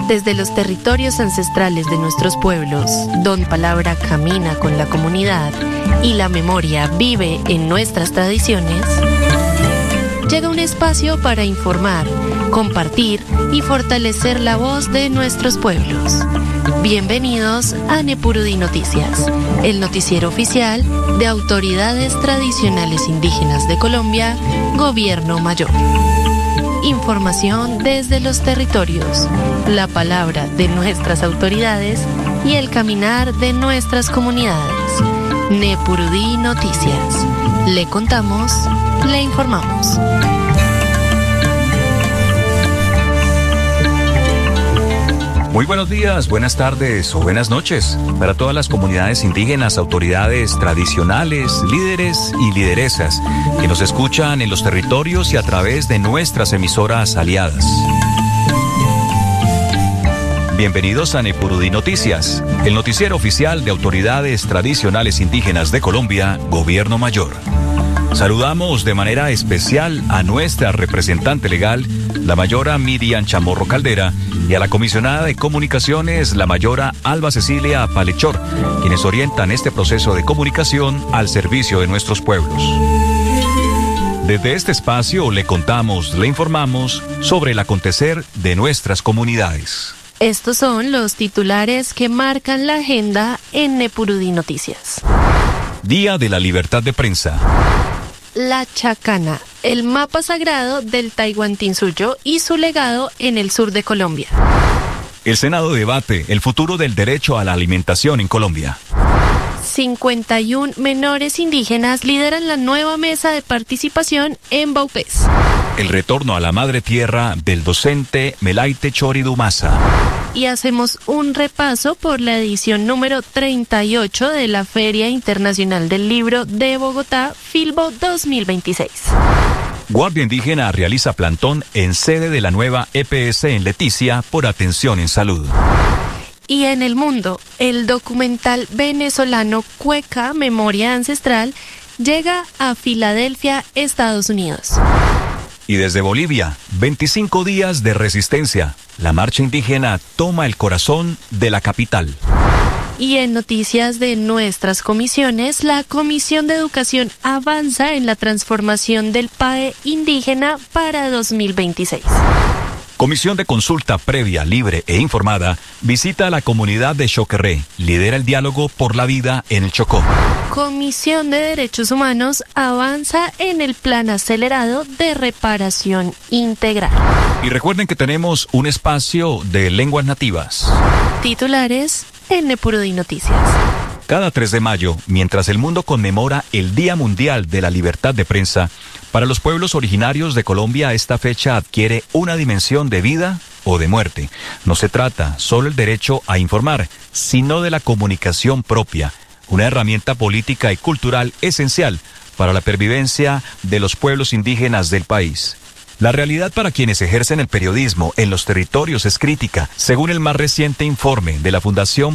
Desde los territorios ancestrales de nuestros pueblos, donde palabra camina con la comunidad y la memoria vive en nuestras tradiciones, llega un espacio para informar, compartir y fortalecer la voz de nuestros pueblos. Bienvenidos a Nepurudí Noticias, el noticiero oficial de Autoridades Tradicionales Indígenas de Colombia, Gobierno Mayor. Información desde los territorios, la palabra de nuestras autoridades y el caminar de nuestras comunidades. Nepurudí Noticias. Le contamos, le informamos. Muy buenos días, buenas tardes o buenas noches para todas las comunidades indígenas, autoridades tradicionales, líderes y lideresas que nos escuchan en los territorios y a través de nuestras emisoras aliadas. Bienvenidos a Nepurudí Noticias, el noticiero oficial de Autoridades Tradicionales Indígenas de Colombia, Gobierno Mayor. Saludamos de manera especial a nuestra representante legal, la mayora Miriam Chamorro Caldera, y a la comisionada de comunicaciones, la mayora Alba Cecilia Palechor, quienes orientan este proceso de comunicación al servicio de nuestros pueblos. Desde este espacio le contamos, le informamos sobre el acontecer de nuestras comunidades. Estos son los titulares que marcan la agenda en Nepurudí Noticias. Día de la Libertad de Prensa. La Chacana, el mapa sagrado del Tahuantinsuyo y su legado en el sur de Colombia. El Senado debate el futuro del derecho a la alimentación en Colombia. 51 menores indígenas lideran la nueva mesa de participación en Baupés. El retorno a la madre tierra del docente Melaite Chori Dumasa. Y hacemos un repaso por la edición número 38 de la Feria Internacional del Libro de Bogotá, Filbo 2026. Guardia Indígena realiza plantón en sede de la nueva EPS en Leticia por atención en salud. Y en el mundo, el documental venezolano Cueca, Memoria Ancestral, llega a Filadelfia, Estados Unidos. Y desde Bolivia, 25 días de resistencia. La marcha indígena toma el corazón de la capital. Y en noticias de nuestras comisiones, la Comisión de Educación avanza en la transformación del PAE indígena para 2026. Comisión de Consulta Previa, Libre e Informada visita a la comunidad de Choquerré, lidera el diálogo por la vida en el Chocó. Comisión de Derechos Humanos avanza en el plan acelerado de reparación integral. Y recuerden que tenemos un espacio de lenguas nativas. Titulares en Nepurudí Noticias. Cada 3 de mayo, mientras el mundo conmemora el Día Mundial de la Libertad de Prensa, para los pueblos originarios de Colombia esta fecha adquiere una dimensión de vida o de muerte. No se trata solo el derecho a informar, sino de la comunicación propia, una herramienta política y cultural esencial para la pervivencia de los pueblos indígenas del país. La realidad para quienes ejercen el periodismo en los territorios es crítica, según el más reciente informe de la Fundación